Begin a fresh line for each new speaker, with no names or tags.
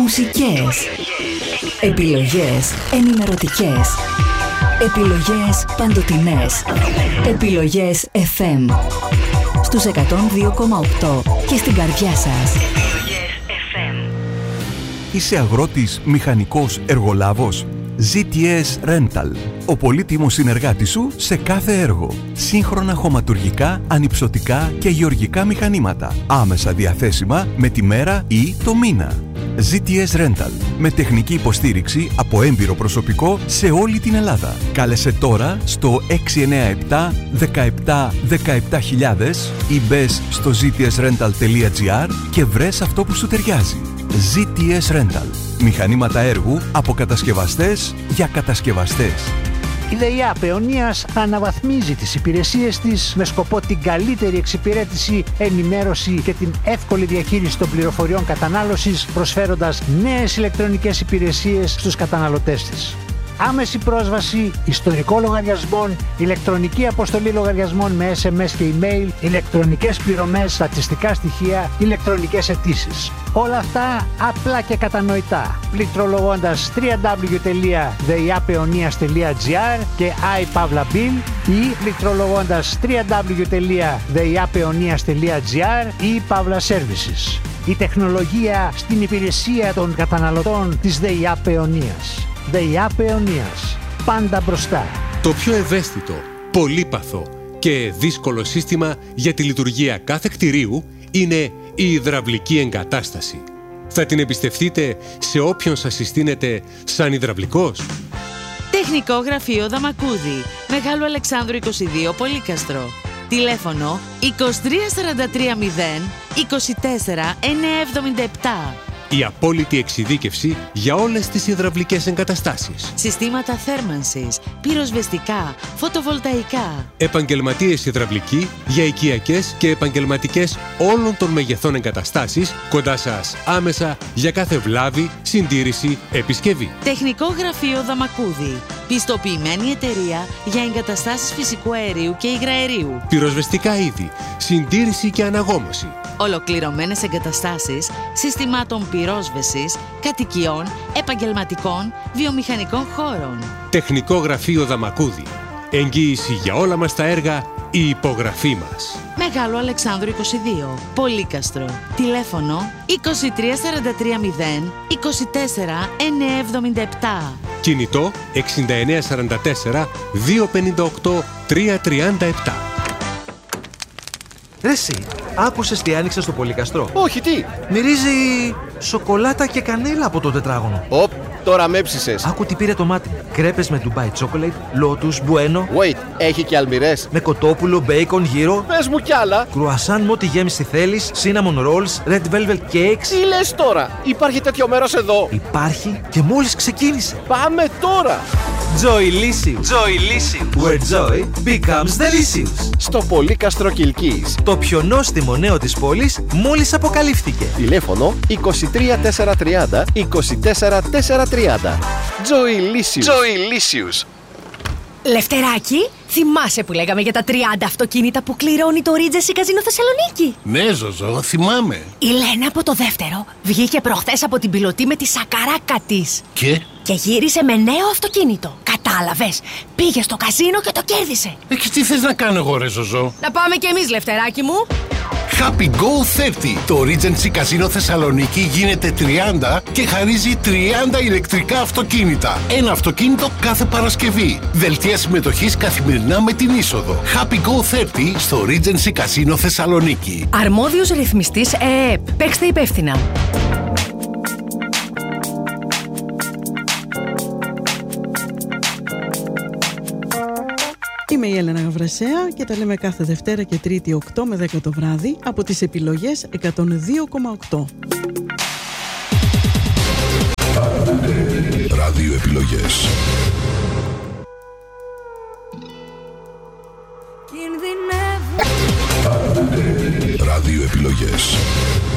μουσικές, επιλογές ενημερωτικές, επιλογές παντοτινές, επιλογές FM στους 102,8 και στην καρδιά σας.
Είσαι αγρότης, μηχανικός, εργολάβος? ZTS Rental, ο πολύτιμος συνεργάτης σου σε κάθε έργο. Σύγχρονα χωματουργικά, ανυψωτικά και γεωργικά μηχανήματα. Άμεσα διαθέσιμα με τη μέρα ή το μήνα. ZTS Rental, με τεχνική υποστήριξη από έμπειρο προσωπικό σε όλη την Ελλάδα. Κάλεσε τώρα στο 697 17 17.000 ή μπες στο ztsrental.gr και βρες αυτό που σου ταιριάζει. ZTS Rental. Μηχανήματα έργου από κατασκευαστές για κατασκευαστές.
Η ΔΕΙΑ Παιωνίας αναβαθμίζει τις υπηρεσίες της με σκοπό την καλύτερη εξυπηρέτηση, ενημέρωση και την εύκολη διαχείριση των πληροφοριών κατανάλωσης, προσφέροντας νέες ηλεκτρονικές υπηρεσίες στους καταναλωτές της. Άμεση πρόσβαση ιστορικών λογαριασμών, ηλεκτρονική αποστολή λογαριασμών με SMS και email, ηλεκτρονικές πληρωμές, στατιστικά στοιχεία, ηλεκτρονικές αιτήσεις. Όλα αυτά απλά και κατανοητά, πληκτρολογώντας www.deiapeonias.gr και iPavlaBill ή πληκτρολογώντας www.deiapeonias.gr ή Pavla Services. Η τεχνολογία στην υπηρεσία των καταναλωτών της ΔΕΙΑ Παιωνίας. ΔΕΙΑ Παιωνίας. Πάντα μπροστά.
Το πιο ευαίσθητο, πολύπαθο και δύσκολο σύστημα για τη λειτουργία κάθε κτηρίου είναι η υδραυλική εγκατάσταση. Θα την εμπιστευτείτε σε όποιον σας συστήνεται σαν υδραυλικός?
Τεχνικό γραφείο Δαμακούδη, Μεγάλου Αλεξάνδρου 22, Πολύκαστρο. Τηλέφωνο 2343 0 24 977.
Η απόλυτη εξειδίκευση για όλες τις υδραυλικές εγκαταστάσεις.
Συστήματα θέρμανσης, πυροσβεστικά, φωτοβολταϊκά.
Επαγγελματίες υδραυλικοί για οικιακές και επαγγελματικές όλων των μεγεθών εγκαταστάσεις κοντά σας άμεσα για κάθε βλάβη, συντήρηση, επισκευή.
Τεχνικό γραφείο Δαμακούδη. Πιστοποιημένη εταιρεία για εγκαταστάσεις φυσικού αερίου και υγραερίου.
Πυροσβεστικά είδη, συντήρηση και αναγόμωση.
Ολοκληρωμένες εγκαταστάσεις συστημάτων πυρόσβεσης, κατοικιών, επαγγελματικών, βιομηχανικών χώρων.
Τεχνικό γραφείο Δαμακούδη. Εγγύηση για όλα μας τα έργα, η υπογραφή μας.
Μεγάλο Αλεξάνδρου 22, Πολύκαστρο. Τηλέφωνο 2343 0 24 977.
Κινητό 6944 258 337.
Ρε εσύ, άκουσες τι άνοιξε στο Πολύκαστρο?
Όχι, τι?
Μυρίζει σοκολάτα και κανέλα από το τετράγωνο.
Οπ, τώρα με έψησες.
Άκου τι πήρε το μάτι μου. Κρέπες με Dubai Chocolate, Lotus, Bueno.
Wait, έχει και αλμυρές?
Με κοτόπουλο, μπέικον, γύρο.
Πες μου κι άλλα.
Κρουασάν με ό,τι γέμιση θέλεις, cinnamon rolls, red velvet cakes.
Τι λες τώρα? Υπάρχει τέτοιο μέρος εδώ?
Υπάρχει και μόλις ξεκίνησε.
Πάμε τώρα.
Joylicious. Joylicious. Where joy becomes delicious.
Στο Πολύκαστρο Κιλκής.
Το πιο νόστιμο νέο της πόλης μόλις αποκαλύφθηκε.
Τηλέφωνο 23430 24430. Joylicious. Joylicious.
Λευτεράκη, θυμάσαι που λέγαμε για τα 30 αυτοκίνητα που κληρώνει το Regency Casino Θεσσαλονίκη?
Ναι, Ζωζό, θυμάμαι.
Η Λένα από το δεύτερο βγήκε προχθές από την πιλωτή με τη σακαράκα της. Και γύρισε με νέο αυτοκίνητο. Κατάλαβες, πήγε στο καζίνο και το κέρδισε.
Και τι θες να κάνω εγώ, ρε Ζωζό?
Να πάμε κι εμείς, Λευτεράκη μου.
Happy Go 30. Το Regency Casino Θεσσαλονίκη γίνεται 30 και χαρίζει 30 ηλεκτρικά αυτοκίνητα. Ένα αυτοκίνητο κάθε Παρασκευή. Δελτία συμμετοχής καθημερινά με την είσοδο. Happy Go 30 στο Regency Casino Θεσσαλονίκη.
Αρμόδιος ρυθμιστής ΕΕΠ. Παίξτε υπεύθυνα.
Είμαι η Έλενα Γαβρασέα και τα λέμε κάθε Δευτέρα και Τρίτη 8 με 10 το βράδυ από τις επιλογές 102,8.
Ράδιο επιλογές.